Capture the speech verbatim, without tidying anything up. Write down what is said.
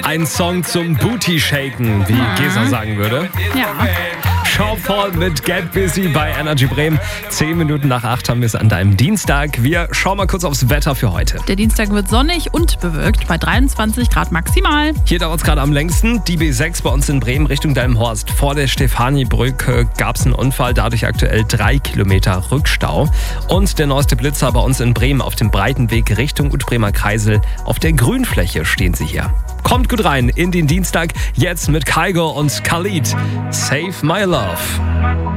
Ein Song zum Booty-Shaken, wie Gesa sagen würde. Ja. Sean Paul mit Get Busy bei Energy Bremen. Zehn Minuten nach acht haben wir es an deinem Dienstag. Wir schauen mal kurz aufs Wetter für heute. Der Dienstag wird sonnig und bewölkt bei dreiundzwanzig Grad maximal. Hier dauert es gerade am längsten. Die B sechs bei uns in Bremen Richtung Delmenhorst. Vor der Stefanie-Brücke gab es einen Unfall, dadurch aktuell drei Kilometer Rückstau. Und der neueste Blitzer bei uns in Bremen auf dem breiten Weg Richtung Utbremer Kreisel. Auf der Grünfläche stehen sie hier. Kommt gut rein in den Dienstag, jetzt mit Kygo und Khalid. Save My Love.